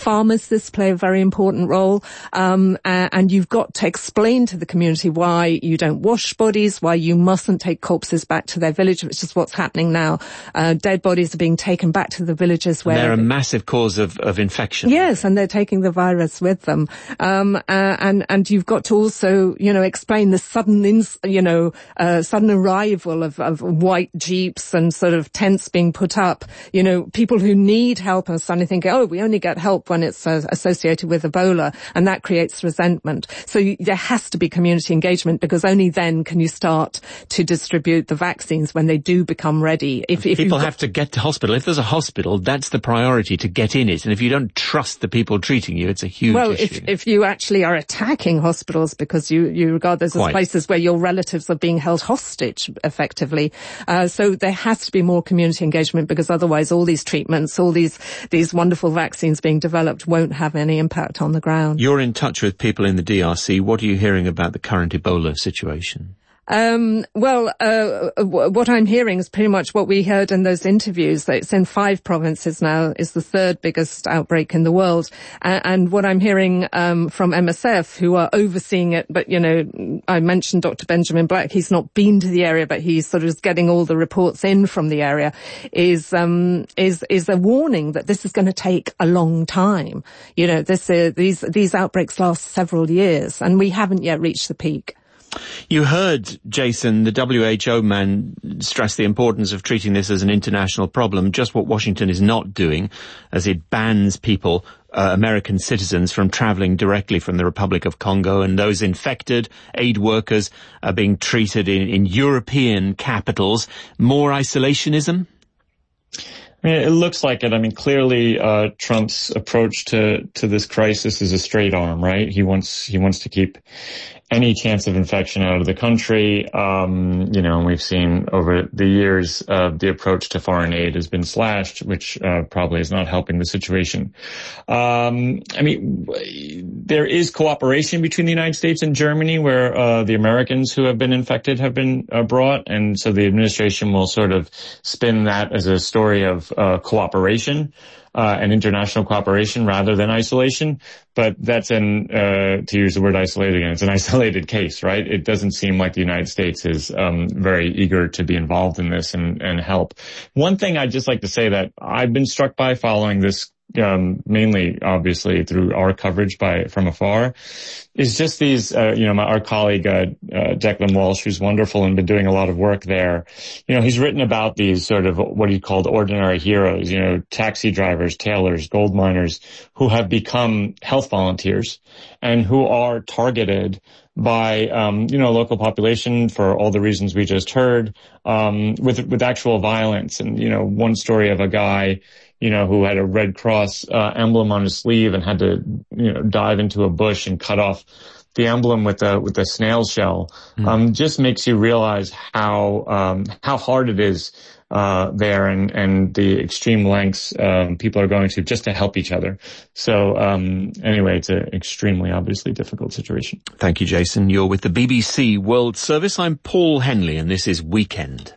pharmacists play a very important role, and you've got to explain to the community why you don't wash bodies, why you mustn't take corpses back to their village, which is what's happening now. Dead bodies are being taken back to the villages where... They're a massive cause of infection. Yes, and they're taking the virus with them. And you've got to also, explain the sudden, sudden arrival of white jeeps and sort of tents being put up. People who need help are suddenly thinking, oh, we only get help when it's associated with Ebola, and that creates resentment. So there has to be community engagement, because only then can you start to distribute the vaccines when they do become ready. If people have to get to hospital. If there's a hospital, that's the priority, to get in it. And if you don't trust the people treating you, it's a huge issue. If you actually are attacking hospitals because you regard those as places where your relatives are being held hostage, effectively. So there has to be more community engagement, because otherwise all these treatments, all these wonderful vaccines being developed won't have any impact on the ground. You're in touch with people in the DRC. What are you hearing about the current Ebola situation? What I'm hearing is pretty much what we heard in those interviews, that it's in 5 provinces now, is the 3rd biggest outbreak in the world. And what I'm hearing, from MSF, who are overseeing it, but, I mentioned Dr. Benjamin Black, he's not been to the area, but he's sort of getting all the reports in from the area, is a warning that this is going to take a long time. These outbreaks last several years, and we haven't yet reached the peak. You heard, Jason, the WHO man stress the importance of treating this as an international problem, just what Washington is not doing, as it bans people, American citizens, from travelling directly from the Republic of Congo, and those infected, aid workers, are being treated in European capitals. More isolationism? It looks like it. Clearly, Trump's approach to this crisis is a straight arm, right? He wants to keep any chance of infection out of the country. And we've seen over the years, the approach to foreign aid has been slashed, which, probably is not helping the situation. There is cooperation between the United States and Germany, where, the Americans who have been infected have been, brought. And so the administration will sort of spin that as a story of, cooperation, and international cooperation rather than isolation. But that's to use the word isolated again, it's an isolated case, right? It doesn't seem like the United States is very eager to be involved in this and help. One thing I'd just like to say that I've been struck by following this, mainly obviously through our coverage from afar, is just these, our colleague, Declan Walsh, who's wonderful and been doing a lot of work there. He's written about these sort of what he called ordinary heroes, taxi drivers, tailors, gold miners, who have become health volunteers and who are targeted by, local population for all the reasons we just heard, with actual violence. And, one story of a guy, who had a Red Cross emblem on his sleeve and had to, dive into a bush and cut off the emblem with a snail shell, just makes you realize how hard it is there and the extreme lengths people are going to just to help each other. So anyway, it's an extremely obviously difficult situation. Thank you, Jason. You're with the BBC World Service. I'm Paul Henley, and this is Weekend.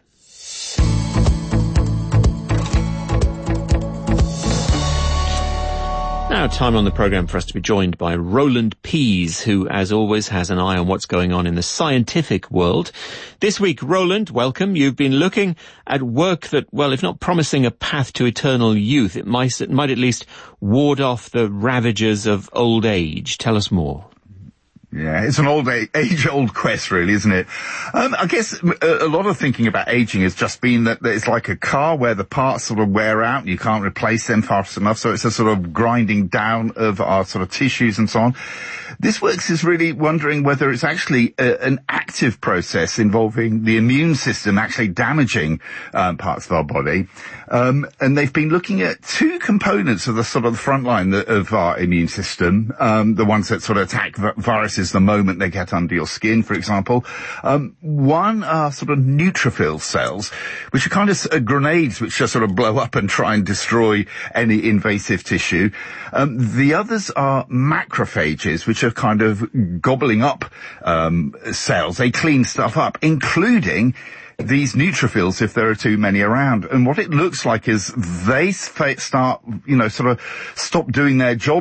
Now, time on the programme for us to be joined by Roland Pease, who, as always, has an eye on what's going on in the scientific world. This week, Roland, welcome. You've been looking at work that, well, if not promising a path to eternal youth, it might at least ward off the ravages of old age. Tell us more. Yeah, it's an age-old quest, really, isn't it? I guess a lot of thinking about aging has just been that it's like a car where the parts sort of wear out and you can't replace them fast enough, so it's a sort of grinding down of our sort of tissues and so on. This work is really wondering whether it's actually an active process involving the immune system actually damaging parts of our body. And they've been looking at 2 components of the sort of the front line of our immune system, the ones that sort of attack viruses the moment they get under your skin, for example. One are sort of neutrophil cells, which are kind of grenades which just sort of blow up and try and destroy any invasive tissue. The others are macrophages, which are kind of gobbling up cells. They clean stuff up, including these neutrophils if there are too many around. And what it looks like is they start, sort of stop doing their job